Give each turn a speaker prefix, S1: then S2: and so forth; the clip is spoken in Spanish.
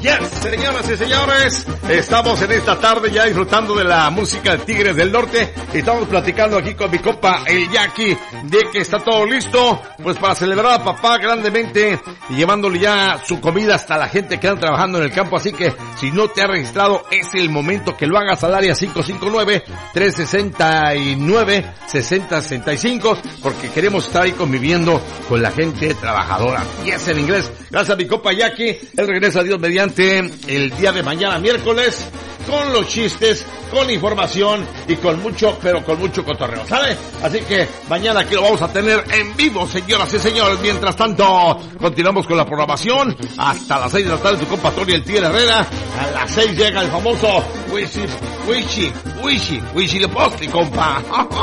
S1: Yes, señoras y señores, estamos en esta tarde ya disfrutando de la música de Tigres del Norte. Estamos platicando aquí con mi compa el Jackie de que está todo listo, pues para celebrar a papá grandemente y llevándole ya su comida hasta la gente que anda trabajando en el campo. Así que si no te has registrado, es el momento que lo hagas al área 559-369-6065, porque queremos estar ahí conviviendo con la gente trabajadora. Y es en inglés. Gracias a mi compa Jackie. Él regresa a Dios mediante el día de mañana, miércoles, con los chistes, con información y con mucho, pero con mucho cotorreo, ¿sale? Así que mañana aquí lo vamos a tener en vivo, señoras y señores. Mientras tanto, continuamos con la programación hasta las 6 de la tarde. Tu compa Tony el Tigre Herrera. A las 6 llega el famoso Wishi de Posti, compa.